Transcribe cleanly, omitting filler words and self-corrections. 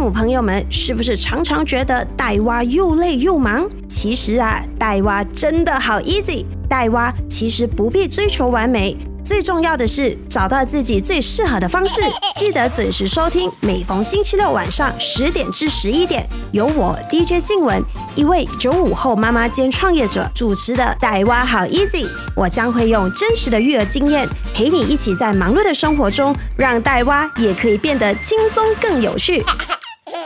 母朋友们是不是常常觉得带娃又累又忙？其实啊，带娃真的好 easy。带娃其实不必追求完美，最重要的是找到自己最适合的方式。记得准时收听，每逢星期六晚上10点至11点，由我 DJ 静雯，一位95后妈妈兼创业者主持的带娃好 easy。我将会用真实的育儿经验，陪你一起在忙碌的生活中，让带娃也可以变得轻松更有趣。